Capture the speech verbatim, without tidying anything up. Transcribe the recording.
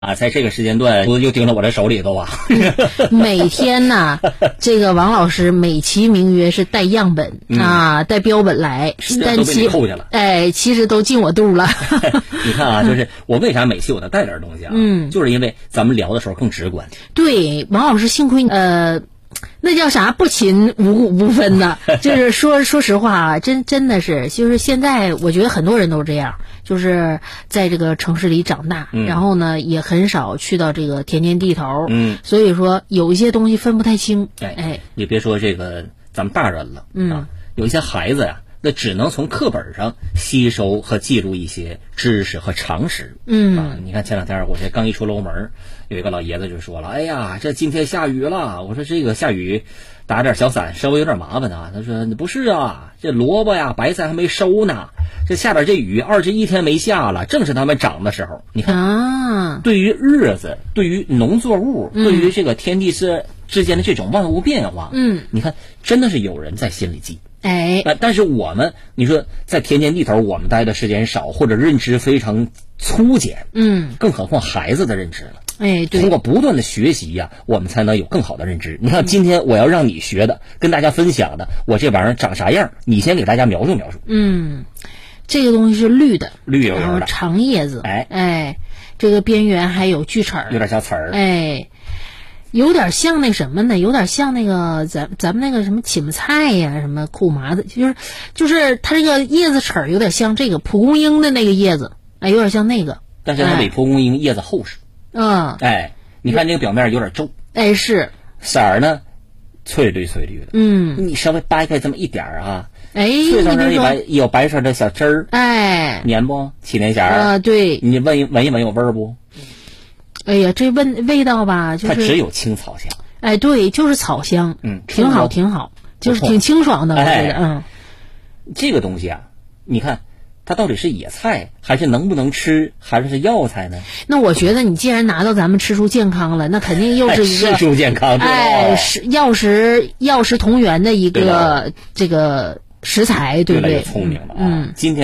啊，在这个时间段不就盯着我这手里头啊？ 每天呢，这个王老师美其名曰是带样本、嗯、啊，带标本来，但其扣下了， 哎，其实都进我肚了。 你看啊，就是我为啥每期我都带点东西啊？嗯，就是因为咱们聊的时候更直观。 对，王老师幸亏呃。那叫啥不勤五谷不分的，就是说说实话啊，真真的是，就是现在我觉得很多人都是这样，就是在这个城市里长大，嗯、然后呢也很少去到这个田间地头，嗯，所以说有一些东西分不太清。 哎，哎你别说这个咱们大人了，嗯，啊、有一些孩子呀、啊。那只能从课本上吸收和记录一些知识和常识。嗯啊，你看前两天我这刚一出楼门，有一个老爷子就说了：“哎呀，这今天下雨了。”我说：“这个下雨打点小伞稍微有点麻烦啊。”他说：“不是啊，这萝卜呀、白菜还没收呢，这下点这雨二十一天没下了，正是他们长的时候。”你看啊，对于日子，对于农作物，嗯、对于这个天地之之间的这种万物变化，嗯，你看真的是有人在心里记。 哎， 呃，但是我们，你说在田间地头，我们待的时间少，或者认知非常粗简，嗯，更何况孩子的认知了。 哎，对， 通过不断的学习呀、啊，我们才能有更好的认知。你看，今天我要让你学的，跟大家分享的，我这玩意儿长啥样，你先给大家描述描述。 嗯，这个东西是绿的， 绿油油的， 然后长叶子， 哎哎，这个边缘还有锯齿儿， 有点小刺儿， 哎。有点像那什么呢？有点像那个咱咱们那个什么芹菜呀，什么苦麻子，就是就是它这个叶子齿儿有点像这个蒲公英的那个叶子，哎，有点像那个。 但是它比蒲公英叶子厚实。嗯。哎，你看这个表面有点皱。 哎，是。 色儿呢，翠绿翠绿的。嗯。你稍微掰开这么一点儿啊， 哎， 脆上这一白有白色的小汁儿。 哎。 黏不？起黏弦儿。 啊，对。 你闻一闻一闻有味儿不？ 哎呀，这味味道吧，就是它只有青草香。 哎，对，就是草香，嗯，挺好，挺好，就是挺清爽的，我觉得， 哎、 嗯。 这个东西啊，你看，它到底是野菜，还是能不能吃，还是是药材呢？ 那我觉得，你既然拿到咱们吃出健康了，那肯定又是一个吃出健康， 哎，是药食药食同源的一个这个食材，对不对？ 聪明了啊！嗯，今天。